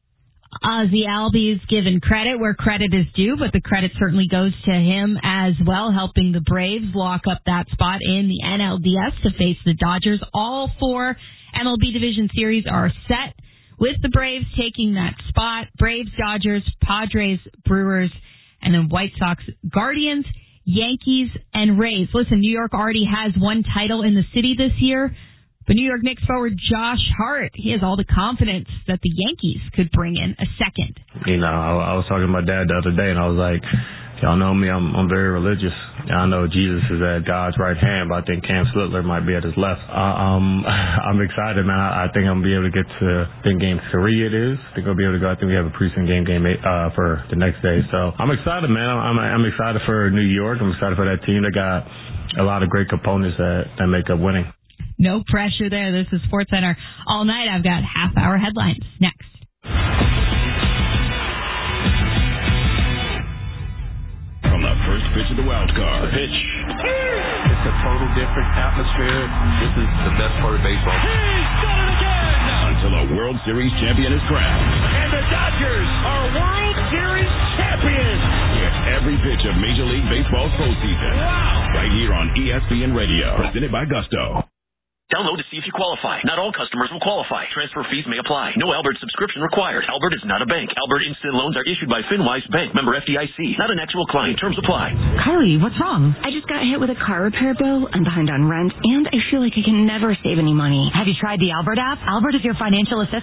S3: Ozzy Albies given credit where credit is due, but the credit certainly goes to him as well, helping the Braves lock up that spot in the N L D S to face the Dodgers. All four M L B division series are set with the Braves taking that spot. Braves, Dodgers, Padres, Brewers, and then White Sox, Guardians, Yankees, and Rays. Listen, New York already has one title in the city this year. But New York Knicks forward Josh Hart, he has all the confidence that the Yankees could bring in a second.
S8: You know, I, I was talking to my dad the other day, and I was like, y'all know me, I'm, I'm very religious. I know Jesus is at God's right hand, but I think Cam Slittler might be at his left. Uh, um, I'm excited, man. I, I think I'm going to be able to get to, I think game three it is. I think I'll be able to go. I think we have a preseason game, game eight, uh, for the next day. So I'm excited, man. I'm, I'm excited for New York. I'm excited for that team. They got a lot of great components that, that make up winning.
S3: No pressure there. This is SportsCenter all night. I've got half-hour headlines next.
S15: wild card.
S10: Pitch. It's a total different atmosphere. This is the best part of baseball.
S15: He's done it again! Until a World Series champion is crowned.
S10: And the Dodgers are World Series champions!
S15: Get every pitch of Major League Baseball's postseason.
S10: Wow!
S15: Right here on E S P N Radio. Presented by Gusto.
S11: Download to see if you qualify. Not all customers will qualify. Transfer fees may apply. No Albert subscription required. Albert is not a bank. Albert Instant Loans are issued by FinWise Bank, member F D I C. Not an actual client. Terms apply.
S14: Carly, what's wrong? I just got hit with a car repair bill. I'm behind on rent, and I feel like I can never save any money.
S24: Have you tried the Albert app? Albert is your financial assistant.